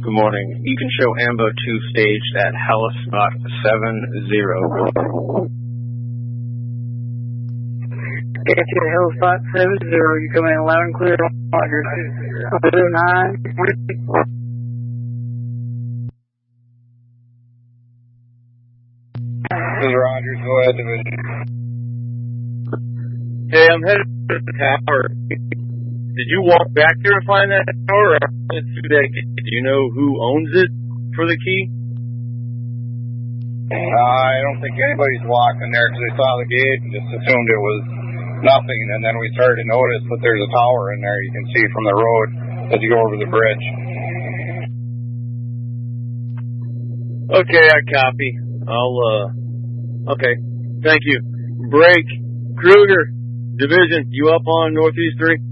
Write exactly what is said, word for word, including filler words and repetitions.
Good morning. You can show Ambo two staged at Helispot seven zero. Get you to Helispot seven zero. You come in loud and clear. Roger. zero nine. This is Rogers. Go ahead, division. Hey, I'm headed to the tower. Did you walk back there and find that tower? Or went through that gate? Do you know who owns it for the key? Uh, I don't think anybody's walked in there because they saw the gate and just assumed it was nothing. And then we started to notice that there's a tower in there. You can see from the road as you go over the bridge. Okay, I copy. I'll, uh, okay. Thank you. Break. Kruger, division, you up on Northeast three?